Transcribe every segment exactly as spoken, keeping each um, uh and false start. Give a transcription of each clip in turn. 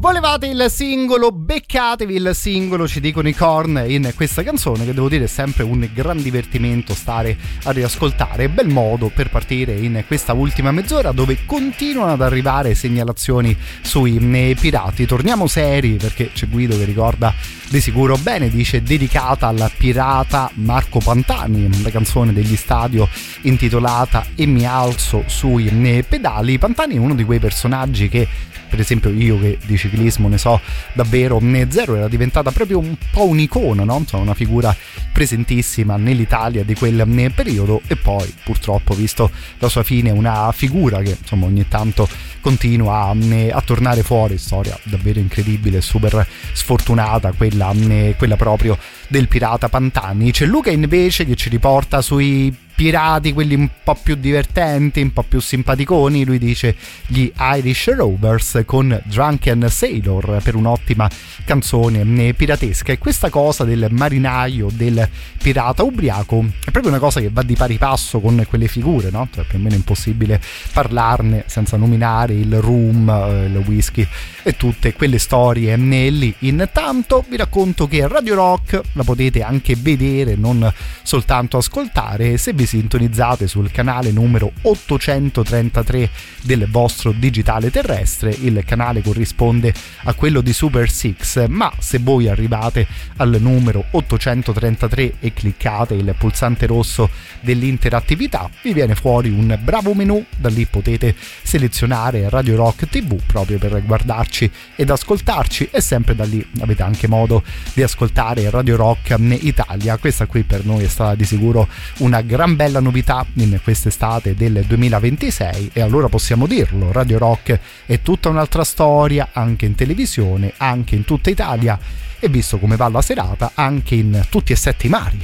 Volevate il singolo, beccatevi il singolo, ci dicono i Korn in questa canzone, che devo dire è sempre un gran divertimento stare a riascoltare. Bel modo per partire in questa ultima mezz'ora, dove continuano ad arrivare segnalazioni sui pirati. Torniamo seri, perché c'è Guido che ricorda di sicuro bene, dice: dedicata al pirata Marco Pantani, la canzone degli Stadio intitolata E mi alzo sui pedali. Pantani è uno di quei personaggi che, per esempio, io che di ciclismo ne so davvero zero, era diventata proprio un po' un'icona, no? Insomma, una figura presentissima nell'Italia di quel periodo, e poi purtroppo, visto la sua fine, una figura che insomma ogni tanto continua a, a tornare fuori. Storia davvero incredibile, super sfortunata quella, quella proprio del pirata Pantani. C'è Luca invece che ci riporta sui pirati, quelli un po' più divertenti, un po' più simpaticoni. Lui dice gli Irish Rovers con Drunken Sailor, per un'ottima canzone piratesca. E questa cosa del marinaio, del pirata ubriaco, è proprio una cosa che va di pari passo con quelle figure, no? Cioè, più o meno impossibile parlarne senza nominare il rum, il whisky e tutte quelle storie lì. Intanto vi racconto che Radio Rock la potete anche vedere, non soltanto ascoltare, se vi sintonizzate sul canale numero ottocentotrentatré del vostro digitale terrestre. Il canale corrisponde a quello di Super Six, ma se voi arrivate al numero ottocentotrentatré e cliccate il pulsante rosso dell'interattività, vi viene fuori un bravo menu. Da lì potete selezionare Radio Rock tivù proprio per guardarci ed ascoltarci, e sempre da lì avete anche modo di ascoltare Radio Rock Italia. Questa qui per noi è stata di sicuro una gran bella novità in quest'estate del duemilaventisei, e allora possiamo dirlo: Radio Rock è tutta un'altra storia, anche in televisione, anche in tutta Italia, e visto come va la serata, anche in tutti e sette i mari.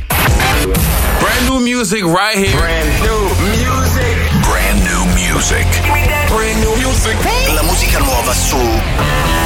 Brand new music right here. Brand new music. Brand new music. Brand new music. La musica nuova su